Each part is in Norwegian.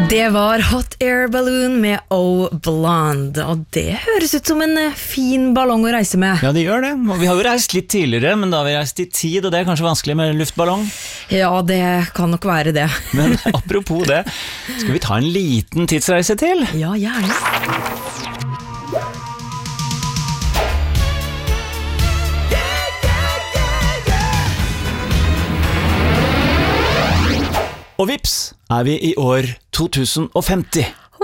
Det var Hot Air Balloon med Oh Blonde, og det høres ut som en fin ballong å reise med. Ja, det gjør det, og vi har jo reist litt tidligere, men da har vi reist i tid, og det er kanskje vanskelig med luftballong. Ja, det kan nok være det. Men apropos det, skal vi ta en liten tidsreise til? Ja, gjerne. Og vips, er vi i år 2050.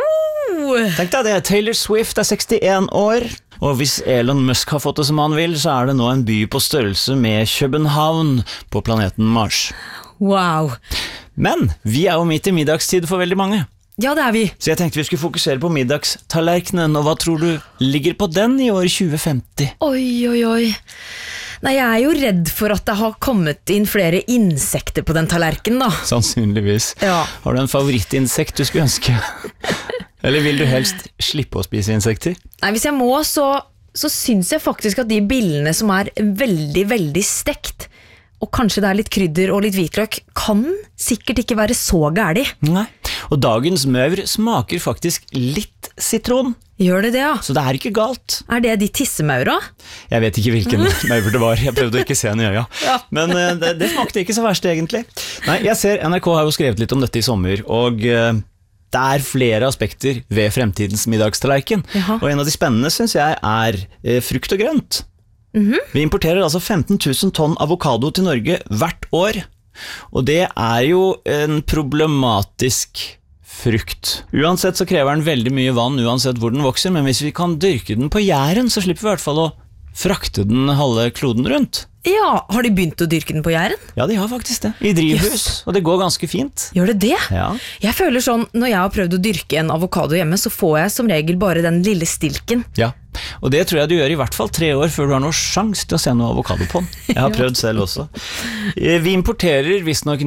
Tenk deg det, Taylor Swift er 61 år, og hvis Elon Musk har fått det som han vil, så er det nå en by på størrelse med København på planeten Mars. Wow. Men vi er jo midt i middagstid for veldig mange. Ja, det er vi. Så jeg tenkte vi skulle fokusere på middagstallerkenen, og hva tror du ligger på den i år 2050? Oi, oi, oi. Nei, jeg er jo redd for at det har kommet inn flere insekter på den tallerkenen da. Sannsynligvis. Ja. Har du en favorittinsekt du skulle ønske? Eller vil du helst slippe å spise insekter? Nei, hvis jeg må, så synes jeg faktisk at de billene som er veldig, veldig stekt, og kanskje det er litt krydder og litt hvitløk, kan sikkert ikke være så gærlig. Nei, og dagens møver smaker faktisk litt sitron. Gjør det det, ja? Så det er ikke galt. Er det de tissemaur da? Jeg vet ikke hvilken mauver det var, jeg prøvde å ikke se den i øya. Ja. Men det smakte ikke så verst egentlig. Nei, jeg ser NRK har jo skrevet litt om dette i sommer, og det er flere aspekter ved fremtidens middagstallerken. Jaha. Og en av de spennende synes jeg er frukt og grønt. Vi importerer altså 15 000 tonn avokado til Norge hvert år, og det er jo en problematisk frukt. Uansett så krever den veldig mye vann uansett hvor den vokser, men hvis vi kan dyrke den på Jæren, så slipper vi i hvert fall å frakte den halve kloden rundt. Ja, har de begynt å dyrke den på Jæren? Ja, de har faktisk det. I drivhus, og det går ganske fint. Gjør det det? Ja. Jeg føler sånn, når jeg har prøvd å dyrke en avokado hjemme, så får jeg som regel bare den lille stilken. Ja, og det tror jeg du gjør i hvert fall 3 år før du har noen sjans til å se noe avokado på den. Jeg har prøvd selv også. Vi importerer visstnok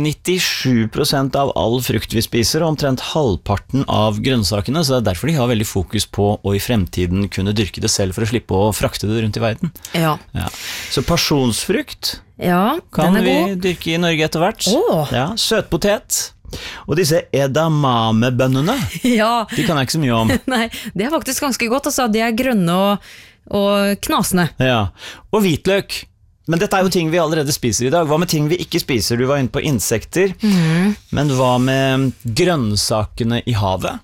97% av all frukt vi spiser, og omtrent halvparten av grønnsakene, så det er derfor de har veldig fokus på å i fremtiden kunne dyrke det selv for å slippe å frakte det rundt i verden. Ja. Ja. Så pasjonsfrukt Ja, kan den er vi god. dyrke i Norge etter hvert. Åh. Ja, søtpotet. Og disse edamamebønnene, Ja, de kan jeg ikke så mye om. nei, det er faktisk ganske godt, altså. De er grønne og knasende. Ja, og hvitløk. Men dette er jo ting vi allerede spiser i dag. Hva med ting vi ikke spiser? Du var inne på insekter. Men hva med grønnsakene i havet?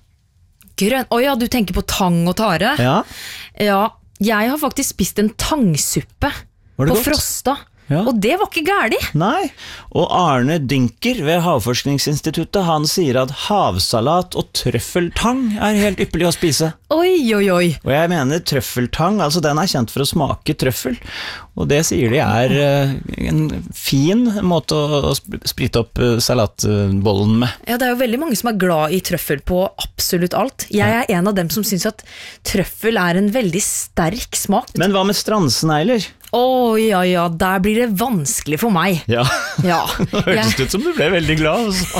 Åja, du tenker på tang og tare? Ja, Ja, jeg har faktisk spist en tangsuppe Var det på godt? Frosta, Ja. og det var ikke gærlig. Nei. Og Arne Dynker ved Havforskningsinstituttet, han sier at havsalat og trøffeltang er helt ypperlig å spise. Oi, oi, oi. Og jeg mener trøffeltang, altså den er kjent for å smake trøffel, og det sier de er en fin måte å sprite opp salatbollen med. Ja, det er jo veldig mange som er glad i trøffel på absolutt alt. Jeg er en av dem som synes at trøffel er en veldig sterk smak. Men hva med strandsnegler? Ja, ja, der blir det vanskelig for meg. Ja, Ja, det hørtes ut som du ble veldig glad. Altså.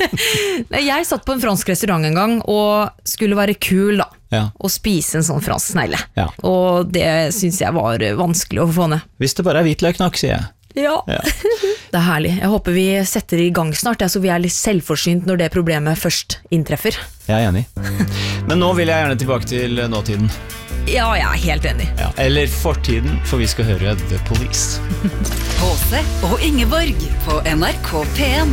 jeg satt på en fransk restaurant en gang og skulle være kul da, Ja. og spise en sånn fransk snegle. Ja. Og det synes jeg var vanskelig å få ned. Hvis det bare er hvitløk nok, sier jeg. Ja. Ja. Det er herlig. Jeg håper vi setter i gang snart, så vi er litt selvforsynt når det problemet først inntreffer. Jeg er enig. Men nå vil jeg gjerne tilbake til nåtiden. Ja, jeg er helt enig. Ja. Eller fortiden, for vi skal høre The Police. Påse og Ingeborg på NRK P1.